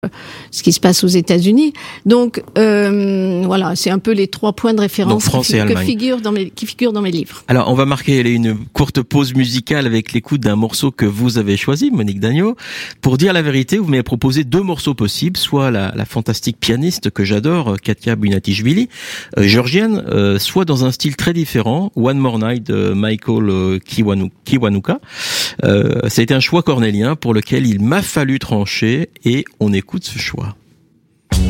ce qui se passe aux États-Unis. Donc voilà, c'est un peu les 3 points de référence qui figurent dans mes livres. Alors on va marquer une courte pause musicale avec l'écoute d'un morceau que vous avez choisi, Monique Dagneau. Pour dire la vérité, vous m'avez proposé 2 morceaux possibles, soit la fantastique pianiste que j'adore, Katia Bunatishvili, géorgienne, soit dans un style très différent, One More Night de Michael Kiwanuka. Ça a été un choix cornélien pour lequel il m'a fallu trancher et on écoute ce choix.